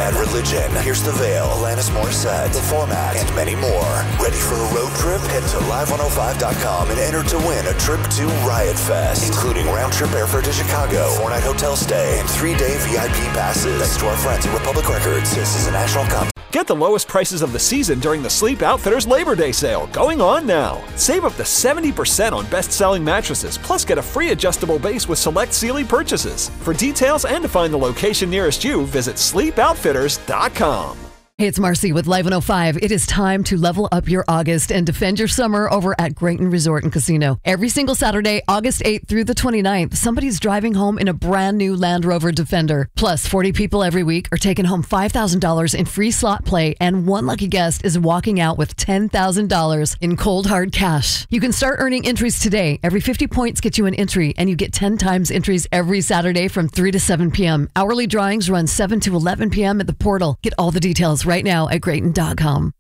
Bad Religion, Pierce the Veil, Alanis Morissette, The Format, and many more. Ready for a road trip? Head to live105.com and enter to win a trip to Riot Fest, including round-trip airfare to Chicago, 4-night hotel stay, and 3-day VIP passes. Thanks to our friends at Republic Records. This is a national contest. Get the lowest prices of the season during the Sleep Outfitters Labor Day sale, going on now. Save up to 70% on best-selling mattresses, plus get a free adjustable base with select Sealy purchases. For details and to find the location nearest you, visit sleepoutfitters.com. Hey, it's Marcy with Live 105. It is time to level up your August and defend your summer over at Grayton Resort and Casino. Every single Saturday, August 8th through the 29th, somebody's driving home in a brand new Land Rover Defender. Plus, 40 people every week are taking home $5,000 in free slot play, and one lucky guest is walking out with $10,000 in cold hard cash. You can start earning entries today. Every 50 points gets you an entry, and you get 10 times entries every Saturday from 3 to 7 p.m. Hourly drawings run 7 to 11 p.m. at the portal. Get all the details right now at Grayton.com.